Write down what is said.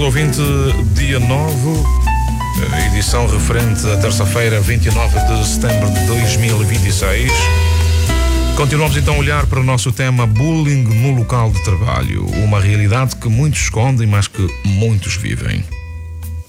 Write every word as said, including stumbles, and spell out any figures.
Ouvinte, dia nove, edição referente a terça-feira, vinte e nove de setembro de dois mil e vinte e seis. Continuamos então a olhar para o nosso tema bullying no local de trabalho, uma realidade que muitos escondem, mas que muitos vivem.